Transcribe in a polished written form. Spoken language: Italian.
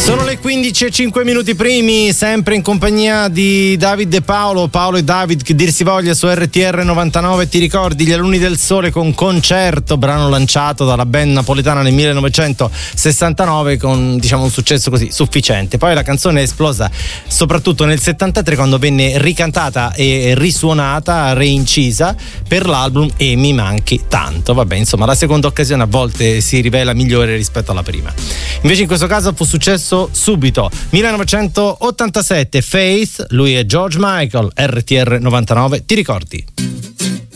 Sono le 15:05 primi, sempre in compagnia di David e Paolo e David, che dir si voglia, su RTR 99. Ti ricordi Gli Alunni del Sole con Concerto, brano lanciato dalla band napoletana nel 1969 con, diciamo, un successo così sufficiente. Poi la canzone è esplosa soprattutto nel 73, quando venne ricantata e risuonata, reincisa per l'album E mi manchi tanto. Vabbè, insomma, la seconda occasione a volte si rivela migliore rispetto alla prima. Invece in questo caso fu successo subito. 1987, Faith, lui è George Michael, RTR 99, ti ricordi?